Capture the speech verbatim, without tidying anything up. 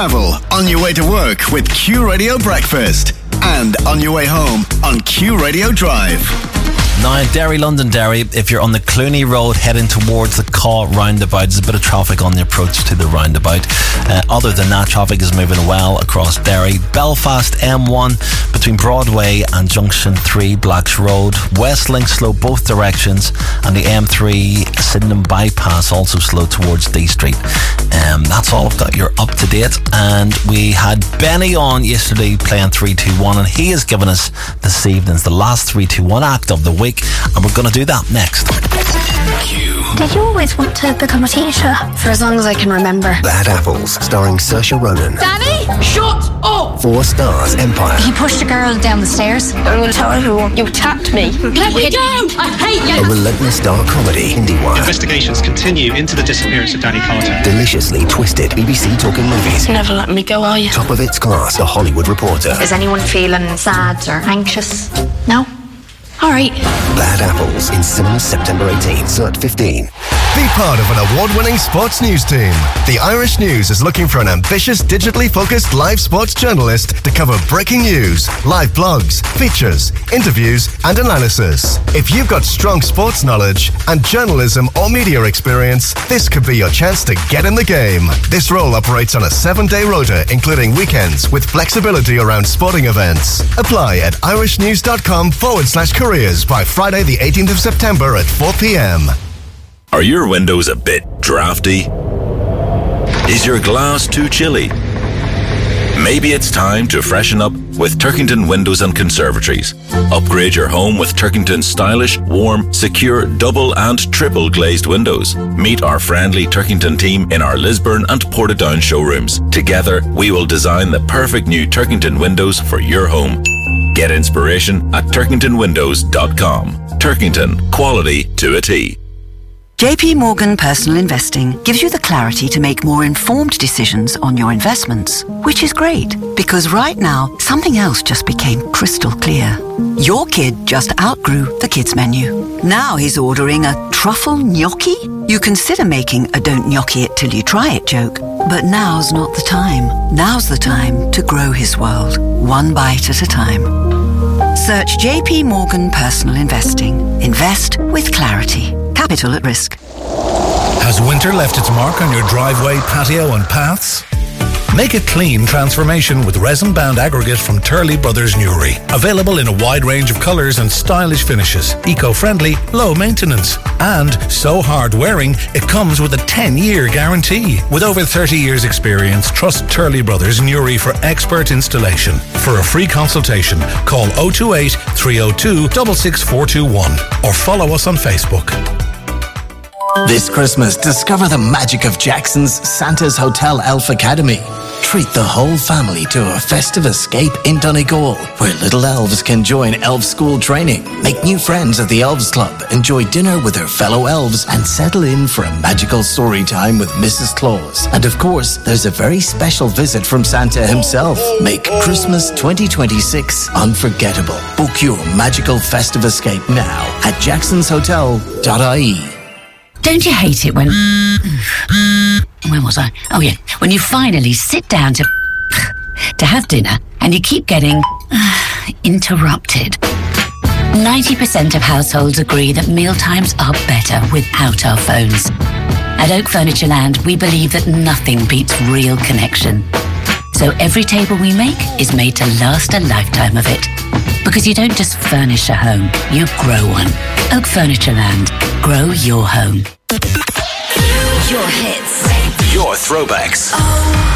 travel, on your way to work with Q Radio Breakfast, and on your way home on Q Radio Drive. Now in Derry, London Derry, if you're on the Clooney Road heading towards the Caw roundabout, there's a bit of traffic on the approach to the roundabout. Uh, other than that, traffic is moving well across Derry. Belfast M one between Broadway and Junction three Blacks Road. Westlink slow both directions, and the M three Sydenham bypass also slow towards D Street. Um, that's all I've got. You're up to date. And we had Benny on yesterday playing three two one, and he has given us this evening's the last three two one act of the week. And we're going to do that next. Did you always want to become a teacher? For as long as I can remember. Bad Apples, starring Saoirse Ronan. Danny, shut up! Four Stars Empire. He pushed a girl down the stairs. I'm going to tell everyone you attacked me. Let me down! I hate you! A relentless dark comedy, IndieWire. Investigations continue into the disappearance of Danny Carter. Deliciously twisted, B B C Talking Movies. Never let me go, are you? Top of its class, The Hollywood Reporter. Is anyone feeling sad or anxious? No? All right. Bad Apples in cinemas September eighteenth, so at fifteen. Be part of an award-winning sports news team. The Irish News is looking for an ambitious, digitally focused live sports journalist to cover breaking news, live blogs, features, interviews, and analysis. If you've got strong sports knowledge and journalism or media experience, this could be your chance to get in the game. This role operates on a seven-day rota, including weekends, with flexibility around sporting events. Apply at irishnews.com forward slash careers by Friday the eighteenth of September at four p.m. Are your windows a bit drafty? Is your glass too chilly? Maybe it's time to freshen up with Turkington Windows and Conservatories. Upgrade your home with Turkington's stylish, warm, secure, double and triple glazed windows. Meet our friendly Turkington team in our Lisburn and Portadown showrooms. Together, we will design the perfect new Turkington windows for your home. Get inspiration at turkington windows dot com. Turkington, quality to a T. J P Morgan Personal Investing gives you the clarity to make more informed decisions on your investments, which is great because right now something else just became crystal clear. Your kid just outgrew the kids menu. Now he's ordering a truffle gnocchi? You consider making a don't gnocchi it till you try it joke, but now's not the time. Now's the time to grow his world, one bite at a time. Search J P Morgan Personal Investing. Invest with clarity. Capital at risk. Has winter left its mark on your driveway, patio and paths? Make a clean transformation with resin-bound aggregate from Turley Brothers Newry. Available in a wide range of colours and stylish finishes. Eco-friendly, low maintenance. And so hard-wearing, it comes with a ten-year guarantee. With over thirty years experience, trust Turley Brothers Newry for expert installation. For a free consultation, call oh two eight, three oh two, six six four two one or follow us on Facebook. This Christmas, discover the magic of Jackson's Santa's Hotel Elf Academy. Treat the whole family to a festive escape in Donegal, where little elves can join elf school training, make new friends at the Elves Club, enjoy dinner with their fellow elves, and settle in for a magical story time with Missus Claus. And of course, there's a very special visit from Santa himself. Make Christmas twenty twenty-six unforgettable. Book your magical festive escape now at jacksons hotel dot I E. Don't you hate it when... Where was I? Oh, yeah. When you finally sit down to... to have dinner and you keep getting... interrupted. ninety percent of households agree that mealtimes are better without our phones. At Oak Furniture Land, we believe that nothing beats real connection. So every table we make is made to last a lifetime of it. Because you don't just furnish a home, you grow one. Oak Furniture Land. Grow your home. Your hits. Your throwbacks. Oh.